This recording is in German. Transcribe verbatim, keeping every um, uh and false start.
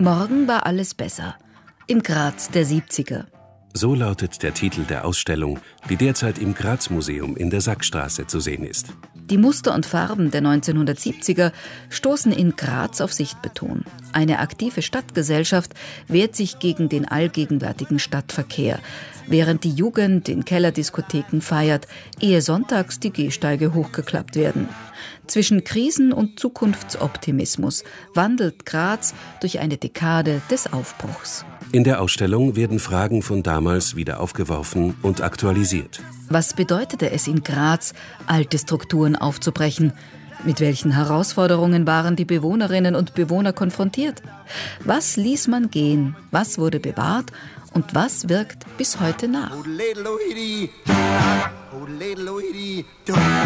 Morgen war alles besser. Im Graz der siebziger. So lautet der Titel der Ausstellung, die derzeit im Graz-Museum in der Sackstraße zu sehen ist. Die Muster und Farben der neunzehnhundertsiebziger stoßen in Graz auf Sichtbeton. Eine aktive Stadtgesellschaft wehrt sich gegen den allgegenwärtigen Stadtverkehr, während die Jugend in Kellerdiskotheken feiert, ehe sonntags die Gehsteige hochgeklappt werden. Zwischen Krisen und Zukunftsoptimismus wandelt Graz durch eine Dekade des Aufbruchs. In der Ausstellung werden Fragen von damals wieder aufgeworfen und aktualisiert. Was bedeutete es in Graz, alte Strukturen aufzubrechen? Mit welchen Herausforderungen waren die Bewohnerinnen und Bewohner konfrontiert? Was ließ man gehen? Was wurde bewahrt? Und was wirkt bis heute nach?